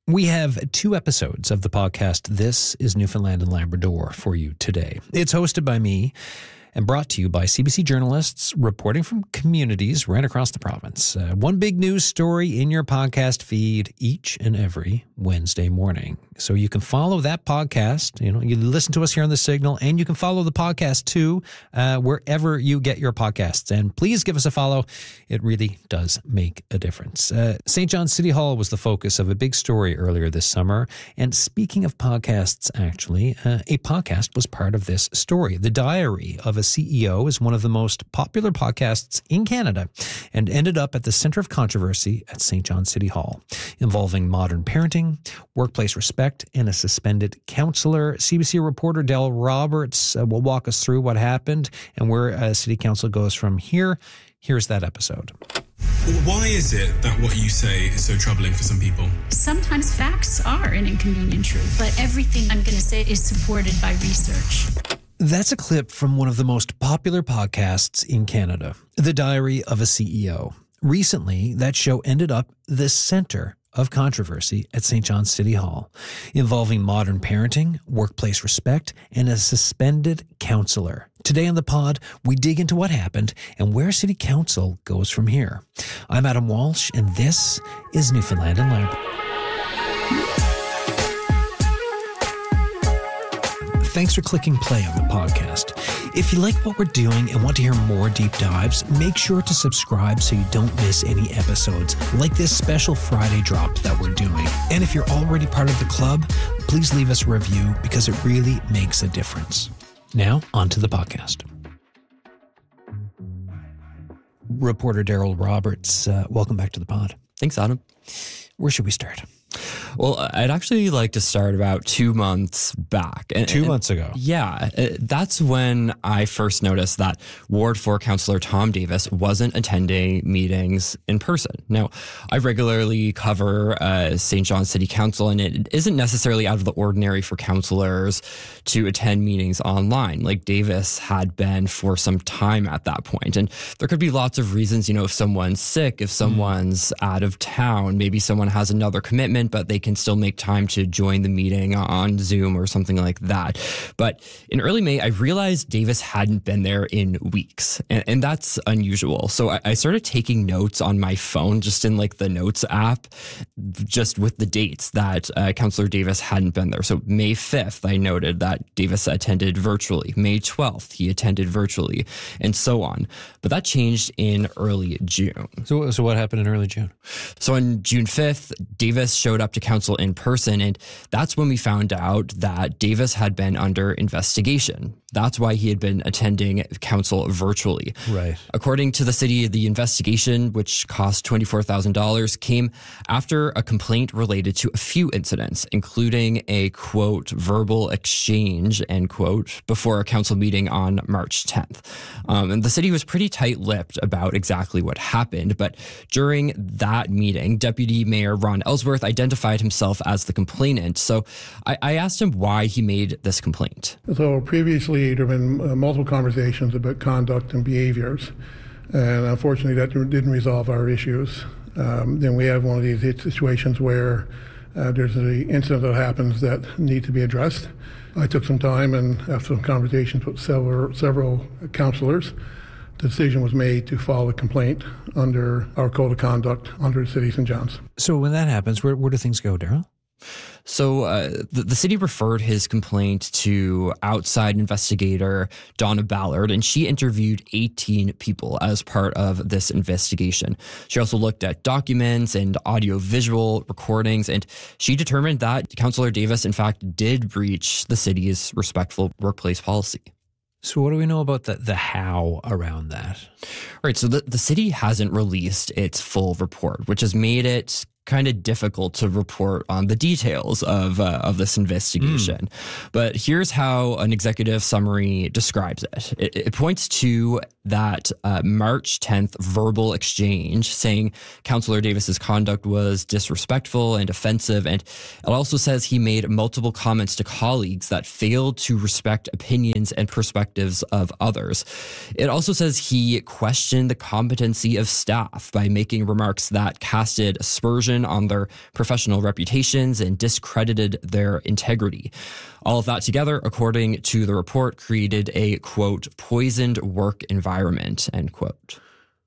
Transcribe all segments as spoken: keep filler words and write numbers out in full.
We have two episodes of the podcast, This is Newfoundland and Labrador, for you today. It's hosted by me and brought to you by C B C journalists reporting from communities right across the province. Uh, one big news story in your podcast feed each and every Wednesday morning. So you can follow that podcast. You know, you listen to us here on The Signal, and you can follow the podcast too, uh, wherever you get your podcasts. And please give us a follow. It really does make a difference. Uh, Saint John City Hall was the focus of a big story earlier this summer. And speaking of podcasts, actually, uh, a podcast was part of this story. The Diary of a C E O is one of the most popular podcasts in Canada and ended up at the center of controversy at Saint John City Hall, involving modern parenting, workplace respect, and a suspended counselor. C B C reporter Daryl Roberts uh, will walk us through what happened and where uh, City Council goes from here. Here's that episode. Why is it that what you say is so troubling for some people? Sometimes facts are an inconvenient truth, but everything I'm going to say is supported by research. That's a clip from one of the most popular podcasts in Canada, The Diary of a C E O. Recently, that show ended up the center of controversy at Saint John City Hall, involving modern parenting, workplace respect, and a suspended counselor. Today on the pod, we dig into what happened and where City Council goes from here. I'm Adam Walsh, and this is Newfoundland and Labrador. Thanks for clicking play on the podcast. If you like what we're doing and want to hear more deep dives, make sure to subscribe so you don't miss any episodes, like this special Friday drop that we're doing. And if you're already part of the club, please leave us a review because it really makes a difference. Now, on to the podcast. Reporter Daryl Roberts, uh, welcome back to the pod. Thanks, Adam. Where should we start? Well, I'd actually like to start about two months back. And, two and, months ago? Yeah. That's when I first noticed that Ward four Councillor Tom Davis wasn't attending meetings in person. Now, I regularly cover uh, Saint John City Council, and it isn't necessarily out of the ordinary for councillors to attend meetings online, like Davis had been for some time at that point. And there could be lots of reasons, you know, if someone's sick, if someone's mm. out of town, maybe someone has another commitment, but they can still make time to join the meeting on Zoom or something like that. But in early May, I realized Davis hadn't been there in weeks, and, and that's unusual. So I, I started taking notes on my phone, just in like the notes app, just with the dates that uh, Councillor Davis hadn't been there. So May fifth, I noted that Davis attended virtually. May twelfth, he attended virtually, and so on. But that changed in early June. So, so what happened in early June? So on June fifth, Davis showed up to council in person, and that's when we found out that Davis had been under investigation. That's why he had been attending council virtually. Right. According to the city, the investigation, which cost twenty-four thousand dollars, came after a complaint related to a few incidents, including a, quote, verbal exchange, end quote, before a council meeting on March tenth. Um, and the city was pretty tight-lipped about exactly what happened, but during that meeting, Deputy Mayor Ron Ellsworth identified himself as the complainant. So I, I asked him why he made this complaint. So previously, there have been uh, multiple conversations about conduct and behaviors, and unfortunately that didn't resolve our issues. Um, then we have one of these situations where uh, there's an incident that happens that need to be addressed. I took some time, and after some conversations with several, several councillors, the decision was made to file a complaint under our code of conduct under the City of Saint John's. So when that happens, where, where do things go, Daryl? So uh, the, the city referred his complaint to outside investigator Donna Ballard, and she interviewed eighteen people as part of this investigation. She also looked at documents and audio-visual recordings, and she determined that Councillor Davis, in fact, did breach the city's respectful workplace policy. So what do we know about the, the how around that? Right, so the, the city hasn't released its full report, which has made it kind of difficult to report on the details of uh, of this investigation. Mm. But here's how an executive summary describes it. It, it points to that uh, March tenth verbal exchange saying Councillor Davis's conduct was disrespectful and offensive, and it also says he made multiple comments to colleagues that failed to respect opinions and perspectives of others. It also says he questioned the competency of staff by making remarks that casted aspersion impression on their professional reputations and discredited their integrity. All of that together, according to the report, created a, quote, poisoned work environment, end quote.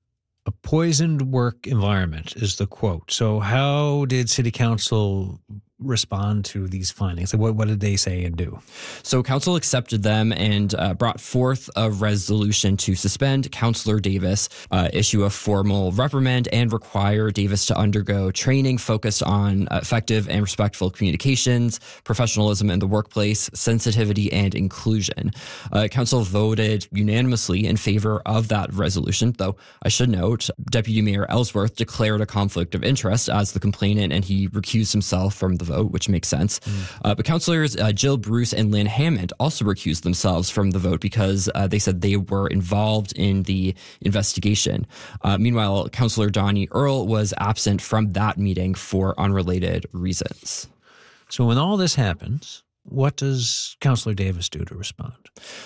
A poisoned work environment is the quote. So how did City Council respond to these findings? What, what did they say and do? So council accepted them and uh, brought forth a resolution to suspend Councillor Davis, uh, issue a formal reprimand, and require Davis to undergo training focused on effective and respectful communications, professionalism in the workplace, sensitivity, and inclusion. Uh, council voted unanimously in favor of that resolution, though I should note Deputy Mayor Ellsworth declared a conflict of interest as the complainant, and he recused himself from the vote, which makes sense. Mm. Uh, but councillors uh, Jill Bruce and Lynn Hammond also recused themselves from the vote because uh, they said they were involved in the investigation. Uh, meanwhile, Councillor Donnie Earl was absent from that meeting for unrelated reasons. So when all this happens, what does Councillor Davis do to respond?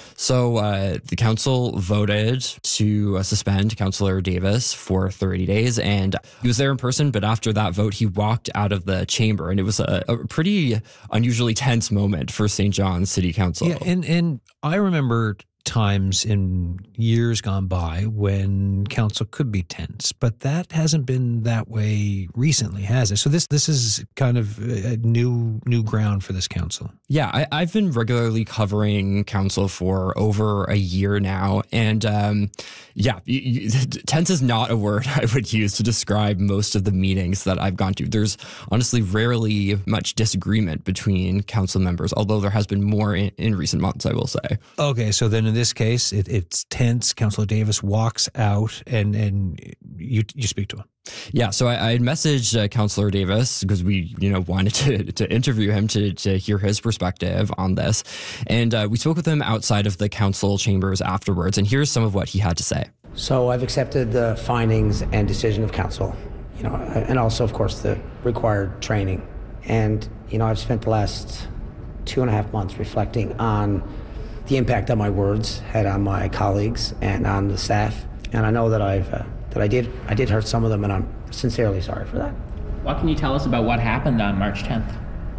So uh, the council voted to uh, suspend Councillor Davis for thirty days, and he was there in person, but after that vote, he walked out of the chamber, and it was a, a pretty unusually tense moment for Saint John's City Council. Yeah, and, and I remember times in years gone by when council could be tense, but that hasn't been that way recently, has it? So this this is kind of a new new ground for this council. Yeah, I, I've been regularly covering council for over a year now, and um, yeah, you, you, tense is not a word I would use to describe most of the meetings that I've gone to. There's honestly rarely much disagreement between council members, although there has been more in, in recent months, I will say. Okay, so then in this case, it, it's tense. Councillor Davis walks out, and and you you speak to him. Yeah, so I, I had messaged uh, Councillor Davis because we, you know, wanted to to interview him to to hear his perspective on this, and uh, we spoke with him outside of the council chambers afterwards. And here's some of what he had to say. So I've accepted the findings and decision of council, you know, and also, of course, the required training. And you know, I've spent the last two and a half months reflecting on the impact that my words had on my colleagues and on the staff, and I know that I've uh, that I did I did hurt some of them, and I'm sincerely sorry for that. What can you tell us about what happened on March tenth?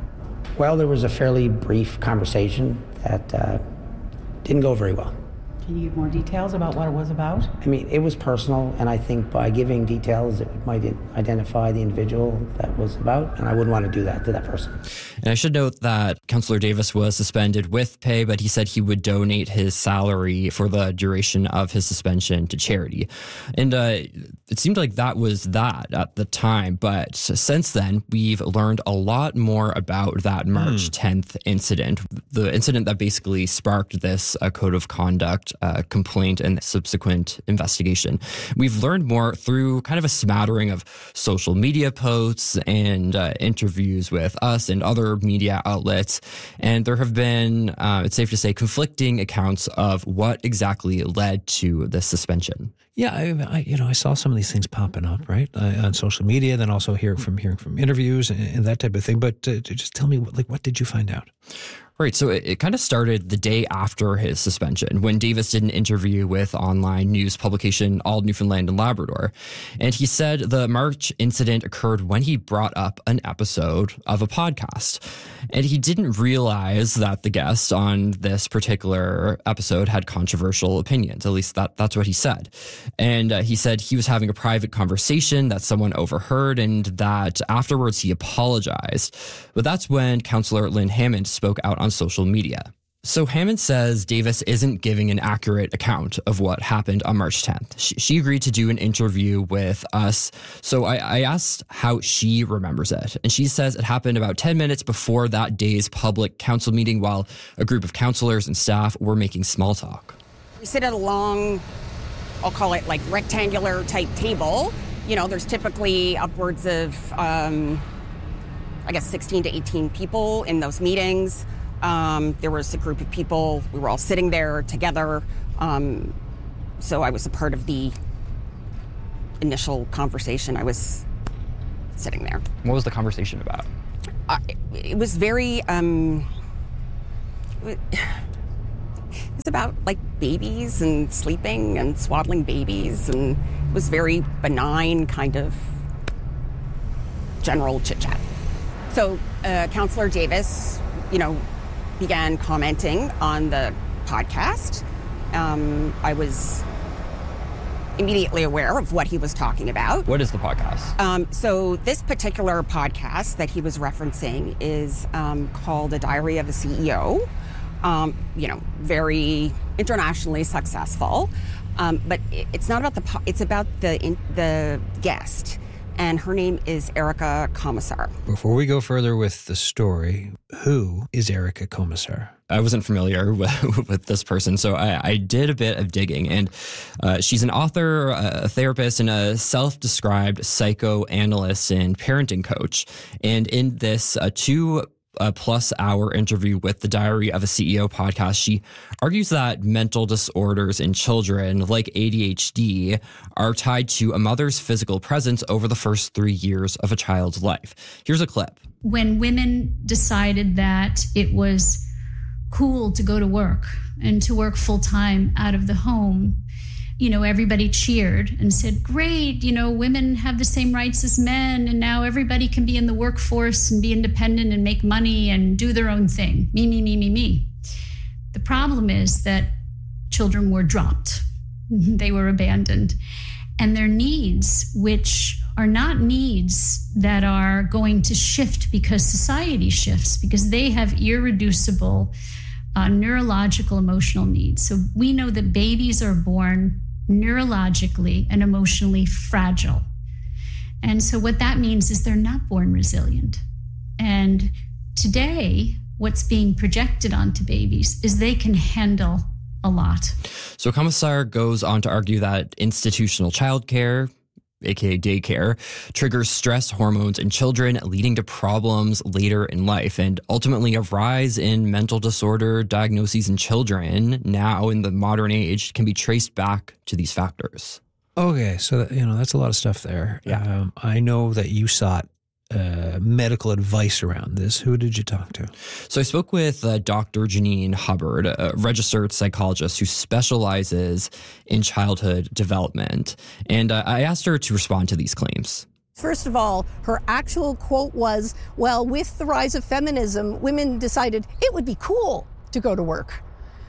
Well, there was a fairly brief conversation that uh, didn't go very well. Can you give more details about what it was about? I mean, it was personal, and I think by giving details, it might identify the individual that was about, and I wouldn't want to do that to that person. And I should note that Councillor Davis was suspended with pay, but he said he would donate his salary for the duration of his suspension to charity. And uh, it seemed like that was that at the time, but since then, we've learned a lot more about that March tenth incident, the incident that basically sparked this uh, code of conduct Uh, complaint and subsequent investigation. We've learned more through kind of a smattering of social media posts and uh, interviews with us and other media outlets. And there have been, uh, it's safe to say, conflicting accounts of what exactly led to the suspension. Yeah, I, I, you know, I saw some of these things popping up, right, uh, on social media, then also hear from hearing from interviews and, and that type of thing. But uh, just tell me, what, like, what did you find out? Right. So it, it kind of started the day after his suspension when Davis did an interview with online news publication All Newfoundland and Labrador. And he said the March incident occurred when he brought up an episode of a podcast. And he didn't realize that the guest on this particular episode had controversial opinions. At least that, that's what he said. And uh, he said he was having a private conversation that someone overheard and that afterwards he apologized. But that's when Councillor Lynn Hammond spoke out on social media. So Hammond says Davis isn't giving an accurate account of what happened on March tenth. She, she agreed to do an interview with us. So I, I asked how she remembers it. And she says it happened about ten minutes before that day's public council meeting while a group of councillors and staff were making small talk. We sit at a long, I'll call it like rectangular type table. You know, there's typically upwards of, um, I guess, sixteen to eighteen people in those meetings. Um, there was a group of people, we were all sitting there together. Um, so I was a part of the initial conversation. I was sitting there. What was the conversation about? Uh, it, it was very, um, it was about like babies and sleeping and swaddling babies, and it was very benign kind of general chit-chat. So uh, Councillor Davis, you know, began commenting on the podcast. Um, I was immediately aware of what he was talking about. What is the podcast? Um, so this particular podcast that he was referencing is um, called A Diary of a C E O. Um, you know, very internationally successful. Um, but it, it's not about the, po- it's about the in, the guest. And her name is Erica Komisar. Before we go further with the story, who is Erica Komisar? I wasn't familiar with, with this person, so I, I did a bit of digging. And uh, she's an author, a therapist, and a self-described psychoanalyst and parenting coach. And in this uh, two a plus hour interview with the Diary of a C E O podcast, she argues that mental disorders in children, like A D H D, are tied to a mother's physical presence over the first three years of a child's life. Here's a clip. When women decided that it was cool to go to work and to work full time out of the home, you know, everybody cheered and said, great, you know, women have the same rights as men, and now everybody can be in the workforce and be independent and make money and do their own thing. Me, me, me, me, me. The problem is that children were dropped. They were abandoned. And their needs, which are not needs that are going to shift because society shifts, because they have irreducible uh, neurological, emotional needs. So we know that babies are born neurologically and emotionally fragile. And so what that means is they're not born resilient. And today, what's being projected onto babies is they can handle a lot. So Komisar goes on to argue that institutional childcare, aka daycare, triggers stress hormones in children, leading to problems later in life, and ultimately a rise in mental disorder diagnoses in children now in the modern age can be traced back to these factors. Okay, so that, you know, that's a lot of stuff there. Yeah. Um, I know that you sought uh, medical advice around this. Who did you talk to? So I spoke with uh, Doctor Janine Hubbard, a registered psychologist who specializes in childhood development. And uh, I asked her to respond to these claims. First of all, her actual quote was, well, with the rise of feminism, women decided it would be cool to go to work.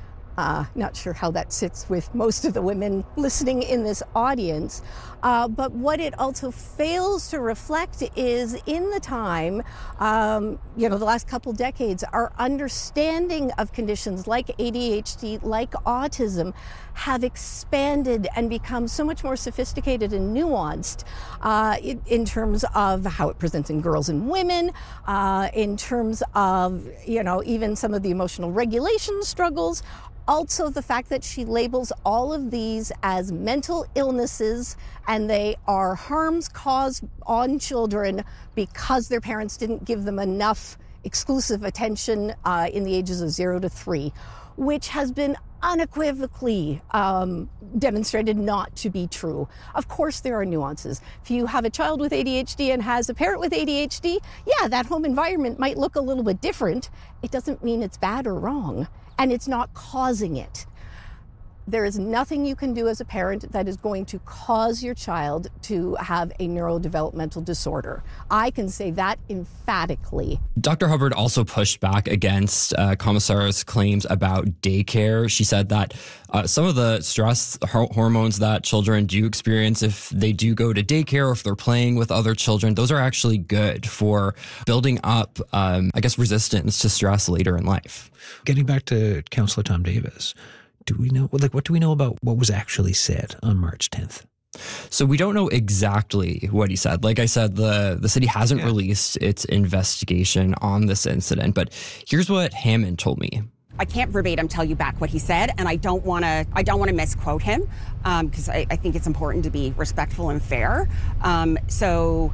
Uh, not sure how that sits with most of the women listening in this audience. Uh, but what it also fails to reflect is in the time, um, you know, the last couple decades, our understanding of conditions like A D H D, like autism, have expanded and become so much more sophisticated and nuanced uh, in, in terms of how it presents in girls and women, uh, in terms of, you know, even some of the emotional regulation struggles. Also, the fact that she labels all of these as mental illnesses and they are harms caused on children because their parents didn't give them enough exclusive attention uh, in the ages of zero to three, which has been unequivocally um, demonstrated not to be true. Of course, there are nuances. If you have a child with A D H D and has a parent with A D H D, yeah, that home environment might look a little bit different. It doesn't mean it's bad or wrong. And it's not causing it. There is nothing you can do as a parent that is going to cause your child to have a neurodevelopmental disorder. I can say that emphatically. Doctor Hubbard also pushed back against uh, Komisar's claims about daycare. She said that uh, some of the stress ho- hormones that children do experience if they do go to daycare or if they're playing with other children, those are actually good for building up, um, I guess, resistance to stress later in life. Getting back to Councillor Tom Davis, do we know, like, what do we know about what was actually said on March tenth? So we don't know exactly what he said. Like I said, the, the city hasn't yeah. released its investigation on this incident, but here's what Hammond told me. I can't verbatim tell you back what he said, and I don't want to. I don't want to misquote him because um, I, I think it's important to be respectful and fair. Um, so,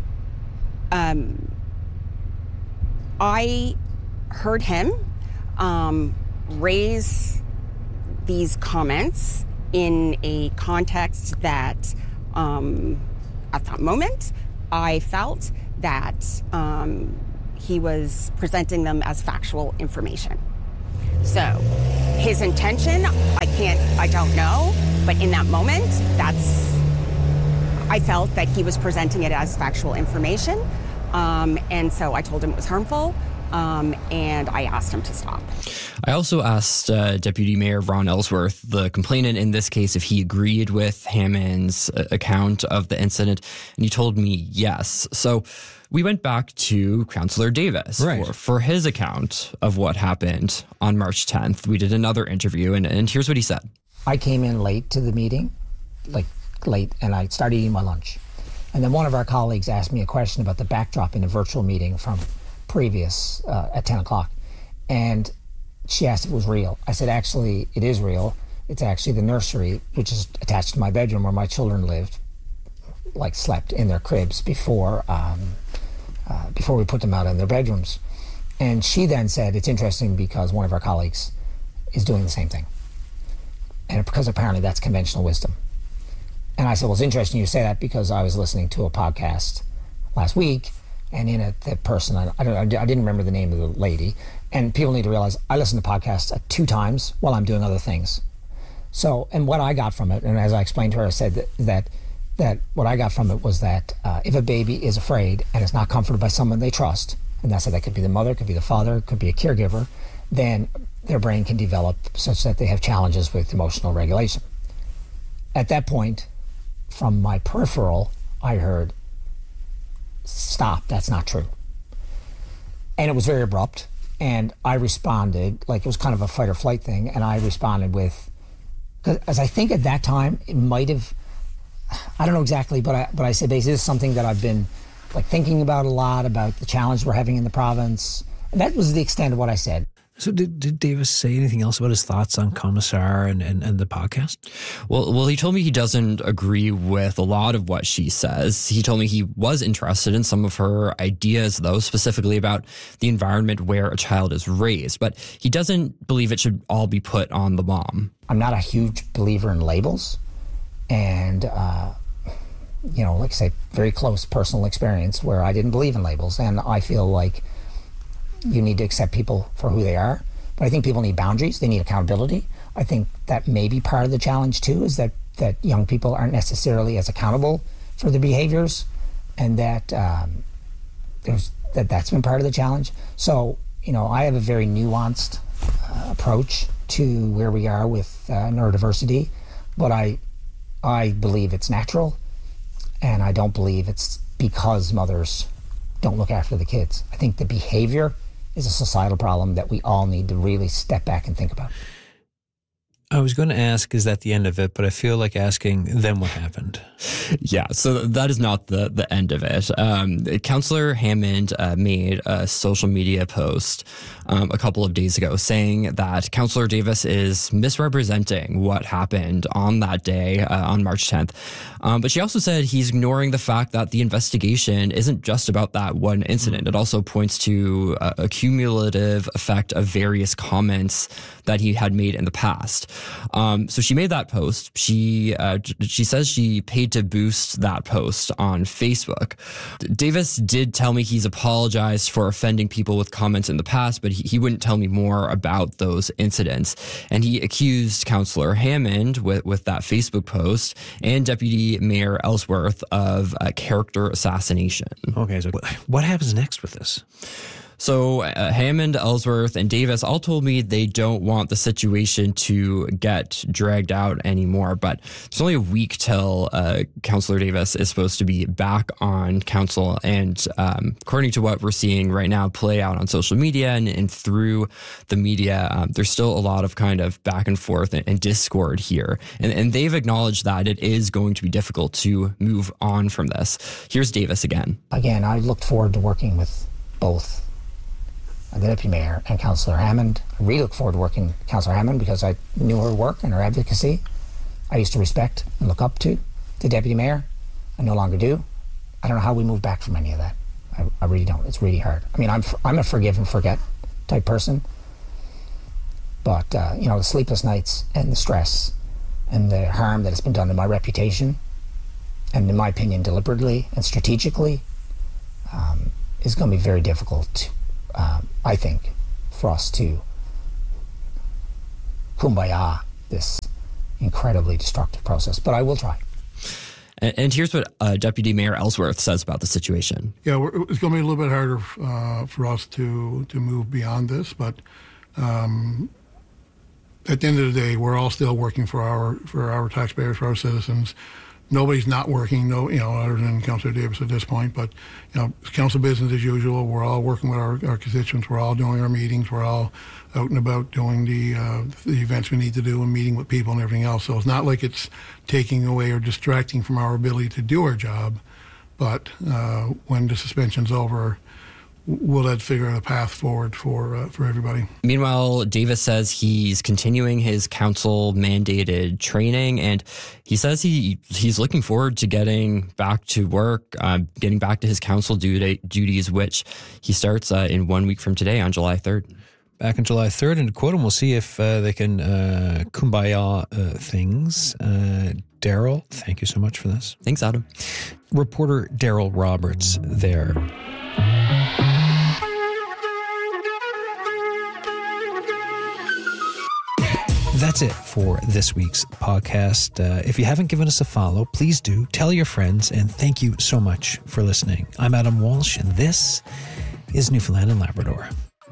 um, I heard him um, raise these comments in a context that, um, at that moment, I felt that um, he was presenting them as factual information. So his intention, I can't, I don't know, but in that moment, that's, I felt that he was presenting it as factual information. Um, and so I told him it was harmful, um, and I asked him to stop. I also asked uh, Deputy Mayor Ron Ellsworth, the complainant in this case, if he agreed with Hammond's uh, account of the incident, and he told me yes. So we went back to Councillor Davis right. for, for his account of what happened on March tenth. We did another interview, and, and here's what he said. I came in late to the meeting, like late, and I started eating my lunch. And then one of our colleagues asked me a question about the backdrop in a virtual meeting from previous uh, at ten o'clock. And she asked if it was real. I said, actually, it is real. It's actually the nursery, which is attached to my bedroom where my children lived, like slept in their cribs before um, uh, before we put them out in their bedrooms. And she then said, it's interesting because one of our colleagues is doing the same thing. And because apparently that's conventional wisdom. And I said, well, it's interesting you say that because I was listening to a podcast last week, and in it, the person, I, I, don't, I didn't remember the name of the lady, and people need to realize I listen to podcasts two times while I'm doing other things. So, and what I got from it, and as I explained to her, I said that that, that what I got from it was that uh, if a baby is afraid and is not comforted by someone they trust, and that's that could be the mother, could be the father, could be a caregiver, then their brain can develop such that they have challenges with emotional regulation. At that point, from my peripheral, I heard, stop, that's not true. And it was very abrupt, and I responded, like it was kind of a fight or flight thing, and I responded with, as I think at that time, it might have, I don't know exactly, but I, but I said, basically, this is something that I've been like thinking about a lot, about the challenge we're having in the province. And that was the extent of what I said. So did, did Davis say anything else about his thoughts on Commissar and, and, and the podcast? Well, well, he told me he doesn't agree with a lot of what she says. He told me he was interested in some of her ideas, though, specifically about the environment where a child is raised. But he doesn't believe it should all be put on the mom. I'm not a huge believer in labels. And, uh, you know, like I say, very close personal experience where I didn't believe in labels. And I feel like you need to accept people for who they are. But I think people need boundaries. They need accountability. I think that may be part of the challenge, too, is that, that young people aren't necessarily as accountable for their behaviors, and that um, there's that that's been part of the challenge. So, you know, I have a very nuanced uh, approach to where we are with uh, neurodiversity, but I, I believe it's natural, and I don't believe it's because mothers don't look after the kids. I think the behavior is a societal problem that we all need to really step back and think about. I was going to ask, is that the end of it? But I feel like asking, then what happened? Yeah, so that is not the, the end of it. Um, Councillor Hammond uh, made a social media post um, a couple of days ago saying that Councillor Davis is misrepresenting what happened on that day, uh, on March tenth. Um, but she also said he's ignoring the fact that the investigation isn't just about that one incident. It also points to a, a cumulative effect of various comments that he had made in the past. Um, so she made that post. She uh, she says she paid to boost that post on Facebook. Davis did tell me he's apologized for offending people with comments in the past, but he, he wouldn't tell me more about those incidents. And he accused Councillor Hammond with, with that Facebook post and Deputy Mayor Ellsworth of uh, character assassination. Okay, so what happens next with this? So uh, Hammond, Ellsworth, and Davis all told me they don't want the situation to get dragged out anymore. But it's only a week till uh, Councillor Davis is supposed to be back on council. And um, according to what we're seeing right now play out on social media and, and through the media, um, there's still a lot of kind of back and forth and, and discord here. And, and they've acknowledged that it is going to be difficult to move on from this. Here's Davis again. Again, I looked forward to working with both the Deputy Mayor and Councillor Hammond. I really look forward to working with Councillor Hammond because I knew her work and her advocacy. I used to respect and look up to the Deputy Mayor. I no longer do. I don't know how we move back from any of that. I, I really don't. It's really hard. I mean, I'm I'm a forgive and forget type person. But, uh, you know, the sleepless nights and the stress and the harm that has been done to my reputation, and in my opinion, deliberately and strategically, um, is going to be very difficult to Um, I think, for us to kumbaya this incredibly destructive process. But I will try. And, and here's what uh, Deputy Mayor Ellsworth says about the situation. Yeah, we're, it's going to be a little bit harder uh, for us to, to move beyond this, but um, at the end of the day, we're all still working for our for our taxpayers, for our citizens. Nobody's not working, no, you know, other than Councillor Davis at this point. But you know, it's council business as usual. We're all working with our, our constituents. We're all doing our meetings. We're all out and about doing the uh, the events we need to do and meeting with people and everything else. So it's not like it's taking away or distracting from our ability to do our job. But uh, when the suspension's over, we'll then figure out a path forward for uh, for everybody. Meanwhile, Davis says he's continuing his council-mandated training, and he says he he's looking forward to getting back to work, uh, getting back to his council duty, duties, which he starts uh, in one week from today on July third. Back on July third, and to quote him, we'll see if uh, they can uh, kumbaya uh, things. Uh, Daryl, thank you so much for this. Thanks, Adam. Reporter Daryl Roberts there. That's it for this week's podcast. Uh, if you haven't given us a follow, please do. Tell your friends, and thank you so much for listening. I'm Adam Walsh, and this is Newfoundland and Labrador.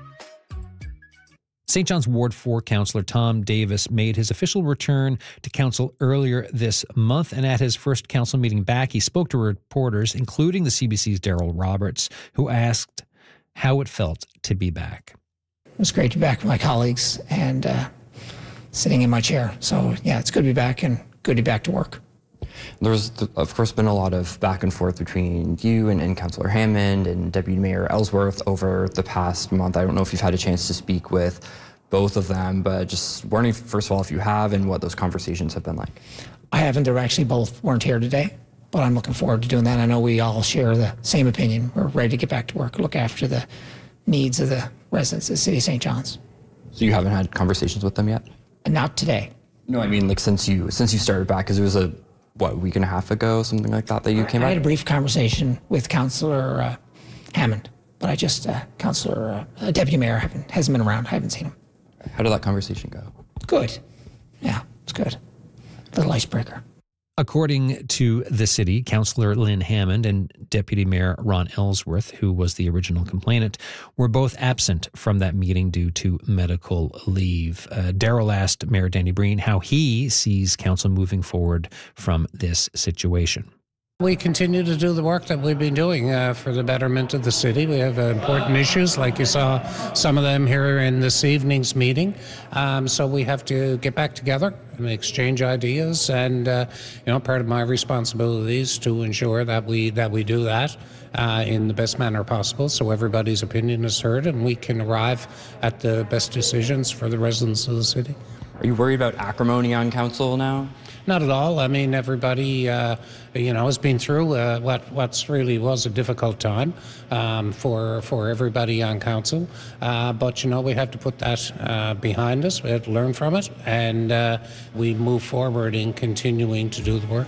Saint John's Ward four Councillor Tom Davis made his official return to council earlier this month, and at his first council meeting back, he spoke to reporters, including the C B C's Daryl Roberts, who asked how it felt to be back. It was great to be back with my colleagues and uh, sitting in my chair. So, yeah, it's good to be back and good to be back to work. There's, of course, been a lot of back and forth between you and, and Councillor Hammond and Deputy Mayor Ellsworth over the past month. I don't know if you've had a chance to speak with both of them, but just wondering, first of all, if you have and what those conversations have been like. I haven't. They're actually both weren't here today, but I'm looking forward to doing that. I know we all share the same opinion. We're ready to get back to work, look after the needs of the residents of the City of Saint John's. So you haven't had conversations with them yet? Not today. No, I mean, like, since you since you started back, because it was a, what, a week and a half ago, something like that, that you came I back? had a brief conversation with Councillor uh, Hammond, but I just, uh, Councillor, uh, Deputy Mayor haven't, hasn't been around. I haven't seen him. How did that conversation go? Good. Yeah, it's good. Little icebreaker. According to the city, Councillor Lynn Hammond and Deputy Mayor Ron Ellsworth, who was the original complainant, were both absent from that meeting due to medical leave. Uh, Daryl asked Mayor Danny Breen how he sees council moving forward from this situation. We continue to do the work that we've been doing uh, for the betterment of the city. We have uh, important issues, like you saw some of them here in this evening's meeting. Um, so we have to get back together and exchange ideas. And uh, you know, part of my responsibility is to ensure that we that we do that uh, in the best manner possible, so everybody's opinion is heard and we can arrive at the best decisions for the residents of the city. Are you worried about acrimony on council now? Not at all. I mean, everybody, uh, you know, has been through uh, what what's really was a difficult time um, for for everybody on council. Uh, but you know, we have to put that uh, behind us. We have to learn from it, and uh, we move forward in continuing to do the work.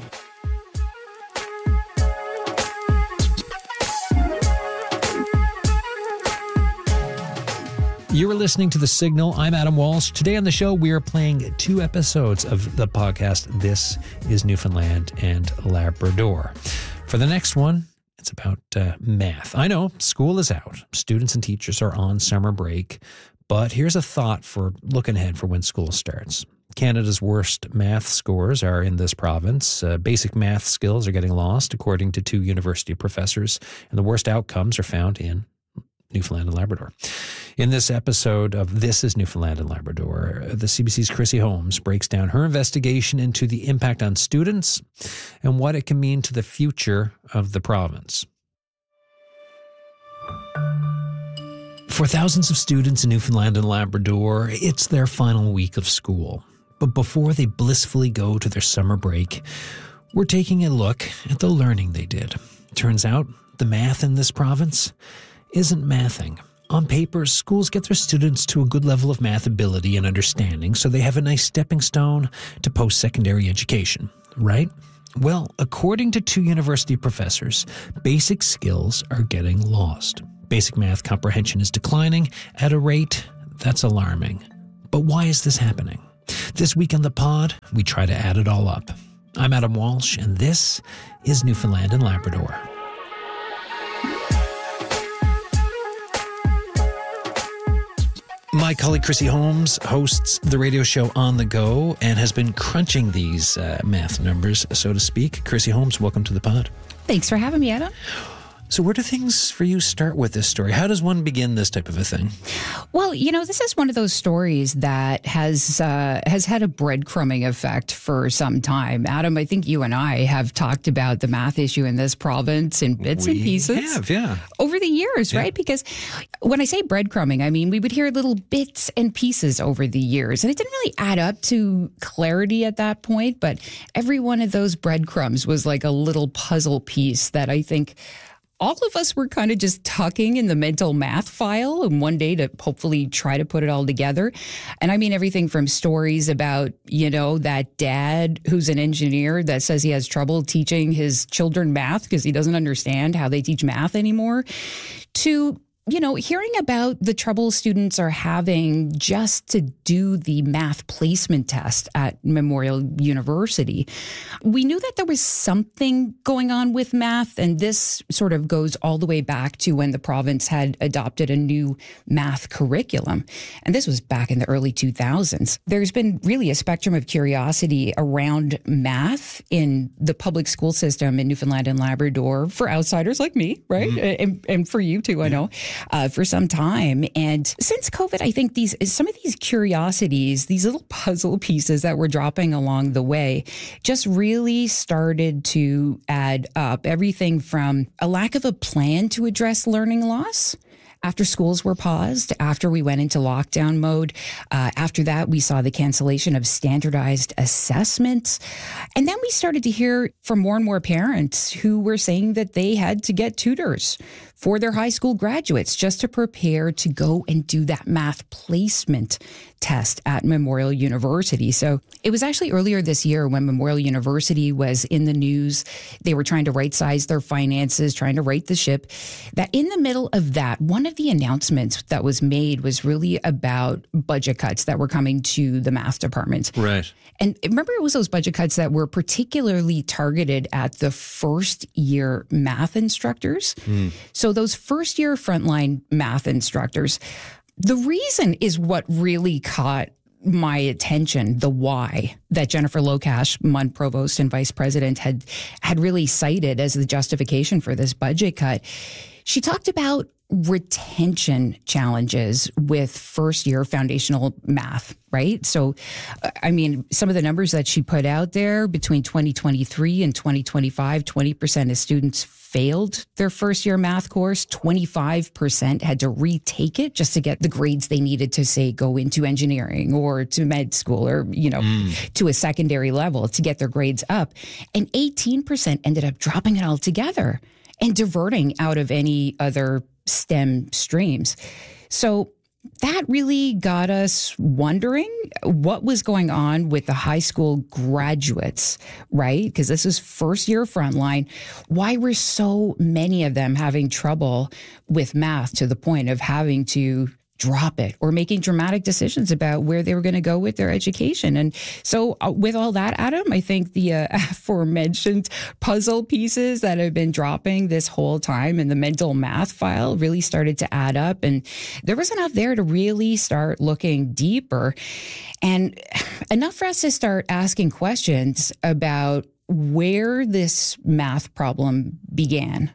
You are listening to The Signal. I'm Adam Walsh. Today on the show, we are playing two episodes of the podcast, This is Newfoundland and Labrador. For the next one, it's about uh, math. I know, school is out. Students and teachers are on summer break. But here's a thought for looking ahead for when school starts. Canada's worst math scores are in this province. Uh, basic math skills are getting lost, according to two university professors. And the worst outcomes are found in Newfoundland and Labrador. In this episode of This is Newfoundland and Labrador, the C B C's Chrissy Holmes breaks down her investigation into the impact on students and what it can mean to the future of the province. For thousands of students in Newfoundland and Labrador, it's their final week of school. But before they blissfully go to their summer break, we're taking a look at the learning they did. Turns out, the math in this province isn't mathing. On paper, schools get their students to a good level of math ability and understanding, so they have a nice stepping stone to post-secondary education, right? Well, according to two university professors, basic skills are getting lost. Basic math comprehension is declining at a rate that's alarming. But why is this happening? This week on the pod, we try to add it all up. I'm Adam Walsh, and this is Newfoundland and Labrador. My colleague Chrissy Holmes hosts the radio show On the Go and has been crunching these uh, math numbers, so to speak. Chrissy Holmes, welcome to the pod. Thanks for having me, Adam. So where do things for you start with this story? How does one begin this type of a thing? Well, you know, this is one of those stories that has uh, has had a breadcrumbing effect for some time. Adam, I think you and I have talked about the math issue in this province in bits we and pieces. have, yeah. Over the years, yeah. right? Because when I say breadcrumbing, I mean, we would hear little bits and pieces over the years. And it didn't really add up to clarity at that point. But every one of those breadcrumbs was like a little puzzle piece that I think all of us were kind of just tucking in the mental math file and one day to hopefully try to put it all together. And I mean everything from stories about, you know, that dad who's an engineer that says he has trouble teaching his children math because he doesn't understand how they teach math anymore, to you know, hearing about the trouble students are having just to do the math placement test at Memorial University. We knew that there was something going on with math, and this sort of goes all the way back to when the province had adopted a new math curriculum. And this was back in the early two thousands. There's been really a spectrum of curiosity around math in the public school system in Newfoundland and Labrador for outsiders like me, right? Mm. And, and for you too, I know. Uh, for some time. And since COVID, I think these some of these curiosities, these little puzzle pieces that were dropping along the way just really started to add up. Everything from a lack of a plan to address learning loss after schools were paused, after we went into lockdown mode. Uh, after that, we saw the cancellation of standardized assessments. And then we started to hear from more and more parents who were saying that they had to get tutors for their high school graduates just to prepare to go and do that math placement test at Memorial University. So it was actually earlier this year when Memorial University was in the news. They were trying to right-size their finances, trying to right the ship. That in the middle of that, one of the announcements that was made was really about budget cuts that were coming to the math department. Right. And remember, it was those budget cuts that were particularly targeted at the first year math instructors. Mm. So those first year frontline math instructors, the reason is what really caught my attention, the why that Jennifer Lokash, M U N provost and vice president, had had really cited as the justification for this budget cut. She talked about retention challenges with first year foundational math, right? So, I mean, some of the numbers that she put out there between twenty twenty-three and twenty twenty-five, twenty percent of students failed their first year math course. twenty-five percent had to retake it just to get the grades they needed to, say, go into engineering or to med school or, you know, mm. to a secondary level to get their grades up. And eighteen percent ended up dropping it altogether and diverting out of any other STEM streams. So that really got us wondering what was going on with the high school graduates, right? Because this is first year frontline. Why were so many of them having trouble with math to the point of having to drop it or making dramatic decisions about where they were going to go with their education? And so uh, with all that, Adam, I think the uh, aforementioned puzzle pieces that have been dropping this whole time in the mental math file really started to add up. And there was enough there to really start looking deeper and enough for us to start asking questions about where this math problem began.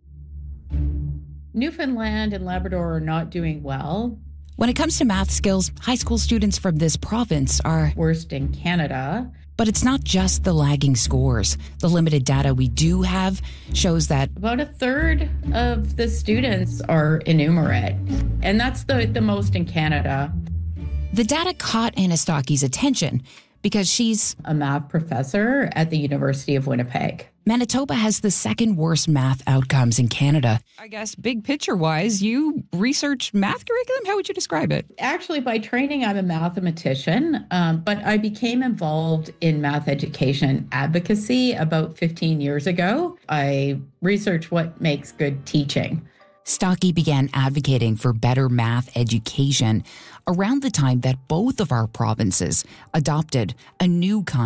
Newfoundland and Labrador are not doing well. When it comes to math skills, high school students from this province are worst in Canada. But it's not just the lagging scores. The limited data we do have shows that about a third of the students are enumerate, and that's the, the most in Canada. The data caught Anna Stocky's attention because she's a math professor at the University of Winnipeg. Manitoba has the second worst math outcomes in Canada. I guess big picture wise, you researched math curriculum? How would you describe it? Actually, by training, I'm a mathematician, um, but I became involved in math education advocacy about fifteen years ago. I researched what makes good teaching. Stocky began advocating for better math education around the time that both of our provinces adopted a new kind